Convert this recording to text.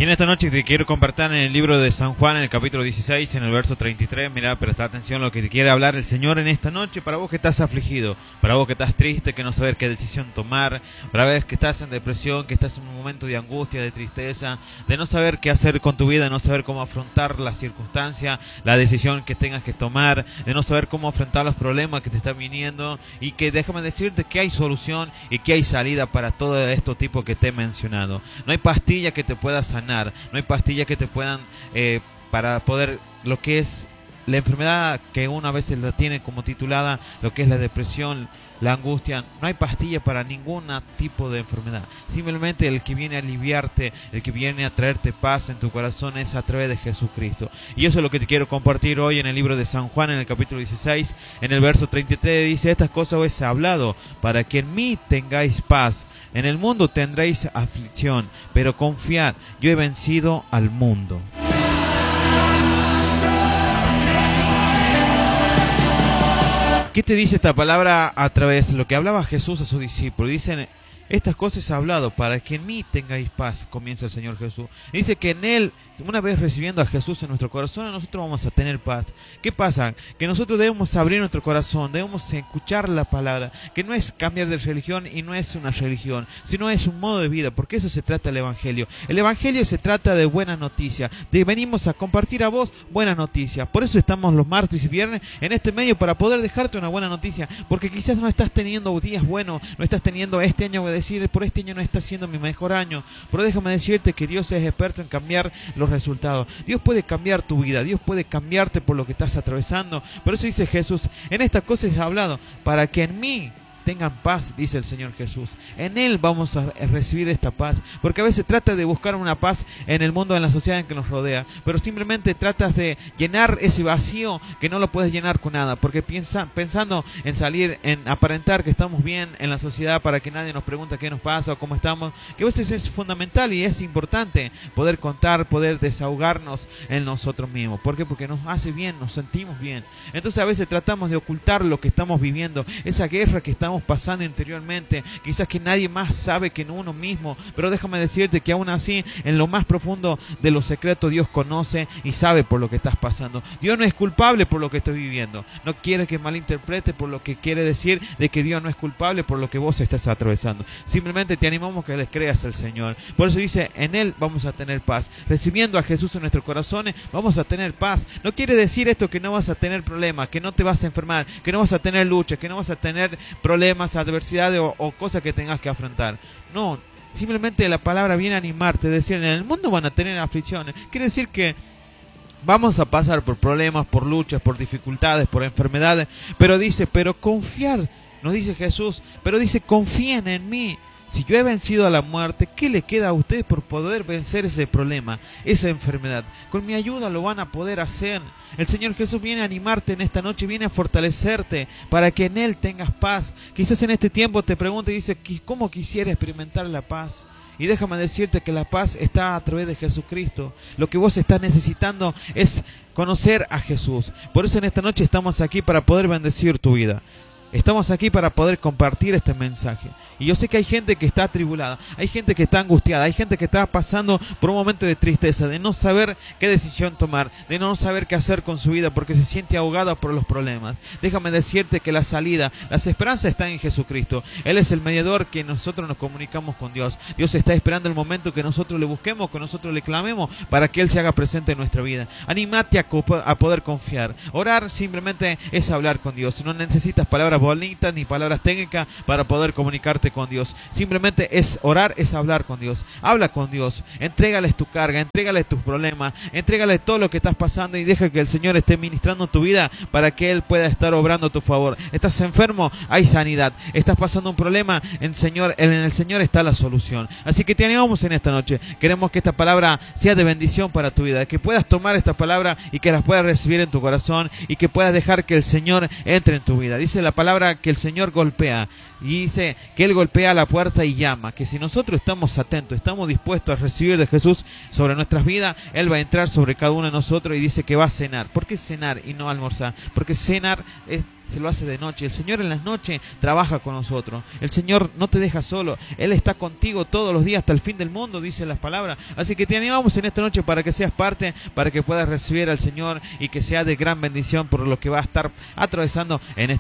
Y en esta noche te quiero compartir en el libro de San Juan, en el capítulo 16, en el verso 33. Mira, presta atención a lo que te quiere hablar el Señor en esta noche. Para vos que estás afligido, para vos que estás triste, que no sabes qué decisión tomar, para vos que estás en depresión, que estás en un momento de angustia, de tristeza, de no saber qué hacer con tu vida, de no saber cómo afrontar la circunstancia, la decisión que tengas que tomar, de no saber cómo afrontar los problemas que te están viniendo, y que déjame decirte que hay solución y que hay salida para todo esto tipo que te he mencionado. No hay pastilla que te pueda sanar. No hay pastillas que te puedan para poder lo que es la enfermedad que uno a veces la tiene como titulada, lo que es la depresión, la angustia. No hay pastilla para ningún tipo de enfermedad. Simplemente el que viene a aliviarte, el que viene a traerte paz en tu corazón es a través de Jesucristo. Y eso es lo que te quiero compartir hoy en el libro de San Juan, en el capítulo 16, en el verso 33. Dice: estas cosas os he hablado para que en mí tengáis paz. En el mundo tendréis aflicción, pero confiad, yo he vencido al mundo. ¿Qué te dice esta palabra a través de lo que hablaba Jesús a sus discípulos? Dicen: estas cosas he hablado para que en mí tengáis paz, comienza el Señor Jesús. Dice que en Él, una vez recibiendo a Jesús en nuestro corazón, nosotros vamos a tener paz. ¿Qué pasa? Que nosotros debemos abrir nuestro corazón, debemos escuchar la palabra, que no es cambiar de religión y no es una religión, sino es un modo de vida, porque eso se trata el Evangelio. El Evangelio se trata de buena noticia, de venimos a compartir a vos buena noticia. Por eso estamos los martes y viernes en este medio, para poder dejarte una buena noticia, porque quizás no estás teniendo días buenos, no estás teniendo este año, voy a decir, por este año no está siendo mi mejor año, pero déjame decirte que Dios es experto en cambiar los resultados. Dios puede cambiar tu vida, Dios puede cambiarte por lo que estás atravesando. Por eso dice Jesús: en estas cosas he hablado para que en mí tengan paz, dice el Señor Jesús. En Él vamos a recibir esta paz, porque a veces tratas de buscar una paz en el mundo, en la sociedad en que nos rodea, pero simplemente tratas de llenar ese vacío que no lo puedes llenar con nada, porque pensando en salir, en aparentar que estamos bien en la sociedad para que nadie nos pregunte qué nos pasa o cómo estamos, que a veces es fundamental y es importante poder contar, poder desahogarnos en nosotros mismos. ¿Por qué? Porque nos hace bien, nos sentimos bien. Entonces a veces tratamos de ocultar lo que estamos viviendo, esa guerra que estamos pasando interiormente, quizás que nadie más sabe que uno mismo, pero déjame decirte que aún así, en lo más profundo de los secretos, Dios conoce y sabe por lo que estás pasando. Dios no es culpable por lo que estoy viviendo. No quiere que malinterprete por lo que quiere decir de que Dios no es culpable por lo que vos estás atravesando. Simplemente te animamos que les creas al Señor. Por eso dice: en Él vamos a tener paz. Recibiendo a Jesús en nuestros corazones vamos a tener paz. No quiere decir esto que no vas a tener problemas, que no te vas a enfermar, que no vas a tener luchas, que no vas a tener problemas, adversidades o cosas que tengas que afrontar. No, simplemente la palabra viene a animarte, decir: en el mundo van a tener aflicciones. Quiere decir que vamos a pasar por problemas, por luchas, por dificultades, por enfermedades, pero dice: pero confiar, nos dice Jesús, pero dice: confíen en mí. Si yo he vencido a la muerte, ¿qué le queda a ustedes por poder vencer ese problema, esa enfermedad? Con mi ayuda lo van a poder hacer. El Señor Jesús viene a animarte en esta noche, viene a fortalecerte para que en Él tengas paz. Quizás en este tiempo te pregunte y dice: ¿cómo quisiera experimentar la paz? Y déjame decirte que la paz está a través de Jesucristo. Lo que vos estás necesitando es conocer a Jesús. Por eso en esta noche estamos aquí para poder bendecir tu vida. Estamos aquí para poder compartir este mensaje. Y yo sé que hay gente que está atribulada, hay gente que está angustiada, hay gente que está pasando por un momento de tristeza, de no saber qué decisión tomar, de no saber qué hacer con su vida porque se siente ahogada por los problemas. Déjame decirte que la salida, las esperanzas están en Jesucristo. Él es el mediador que nosotros nos comunicamos con Dios. Dios está esperando el momento que nosotros le busquemos, que nosotros le clamemos para que Él se haga presente en nuestra vida. Anímate a poder confiar. Orar simplemente es hablar con Dios. No necesitas palabras bonitas ni palabras técnicas para poder comunicarte con Dios. Simplemente es orar, es hablar con Dios. Habla con Dios, entrégales tu carga, entrégales tus problemas, entrégales todo lo que estás pasando y deja que el Señor esté ministrando tu vida para que Él pueda estar obrando a tu favor. Estás enfermo, hay sanidad. Estás pasando un problema, en el Señor está la solución. Así que te animamos en esta noche. Queremos que esta palabra sea de bendición para tu vida, que puedas tomar esta palabra y que la puedas recibir en tu corazón y que puedas dejar que el Señor entre en tu vida. Dice la palabra palabra que el Señor golpea. Y dice que Él golpea la puerta y llama. Que si nosotros estamos atentos, estamos dispuestos a recibir de Jesús sobre nuestras vidas, Él va a entrar sobre cada uno de nosotros y dice que va a cenar. ¿Por qué cenar y no almorzar? Porque cenar se lo hace de noche. El Señor en las noches trabaja con nosotros. El Señor no te deja solo. Él está contigo todos los días hasta el fin del mundo, dicen las palabras. Así que te animamos en esta noche para que seas parte, para que puedas recibir al Señor y que sea de gran bendición por lo que va a estar atravesando en esta